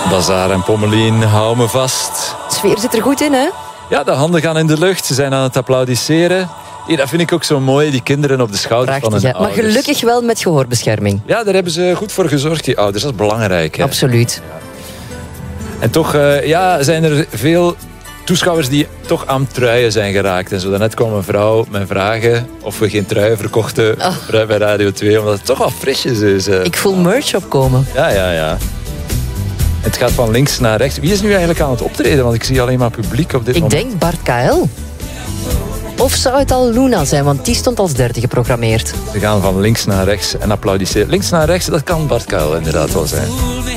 Bazaar en Pommelien, hou me vast. De sfeer zit er goed in, hè? Ja, de handen gaan in de lucht. Ze zijn aan het applaudisseren. Hier, dat vind ik ook zo mooi, die kinderen op de schouders van hun Prachtig, hè? Maar ouders. gelukkig wel met gehoorbescherming. Ja, daar hebben ze goed voor gezorgd, die ouders. Dat is belangrijk. Hè? Absoluut. En toch zijn er veel toeschouwers die toch aan truien zijn geraakt. En zo daarnet kwam een vrouw met vragen of we geen truien verkochten bij Radio 2. Omdat het toch wel frisjes is. Ik voel merch opkomen. Ja. Het gaat van links naar rechts. Wie is nu eigenlijk aan het optreden? Want ik zie alleen maar publiek op dit moment. Ik denk Bart KL. Of zou het al Luna zijn, want die stond als derde geprogrammeerd. Ze gaan van links naar rechts en applaudisseren. Links naar rechts, dat kan Bart Kuil inderdaad wel zijn.